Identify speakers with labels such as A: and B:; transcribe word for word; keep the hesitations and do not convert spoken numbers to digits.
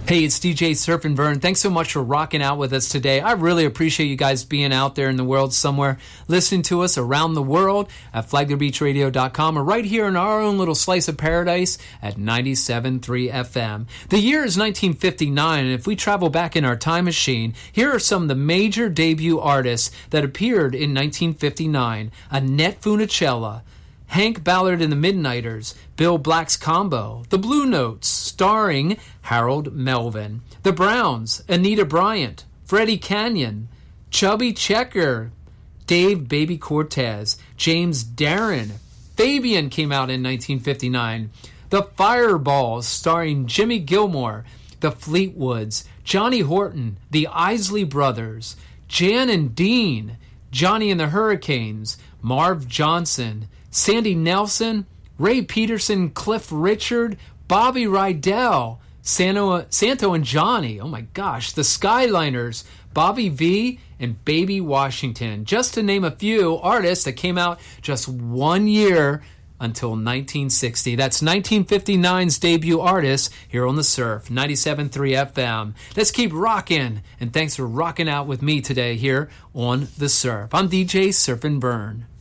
A: Hey, it's D J Surf and Vern. Thanks so much for rocking out with us today. I really appreciate you guys being out there in the world somewhere, listening to us around the world at flagler beach radio dot com or right here in our own little slice of paradise at ninety-seven point three F M. The year is nineteen fifty-nine, and if we travel back in our time machine, here are some of the major debut artists that appeared in nineteen fifty-nine. Annette Funicello, Hank Ballard and the Midnighters, Bill Black's Combo, The Blue Notes, starring Harold Melvin, The Browns, Anita Bryant, Freddie Canyon, Chubby Checker, Dave Baby Cortez, James Darren. Fabian came out in nineteen fifty-nine. The Fireballs, starring Jimmy Gilmore, The Fleetwoods, Johnny Horton, The Isley Brothers, Jan and Dean, Johnny and the Hurricanes, Marv Johnson, Sandy Nelson, Ray Peterson, Cliff Richard, Bobby Rydell, Santo, Santo and Johnny, oh my gosh, the Skyliners, Bobby V, and Baby Washington, just to name a few artists that came out just one year until nineteen sixty. That's nineteen fifty-nine's debut artists here on The Surf, ninety-seven point three F M. Let's keep rocking, and thanks for rocking out with me today here on The Surf. I'm D J Surf and Vern.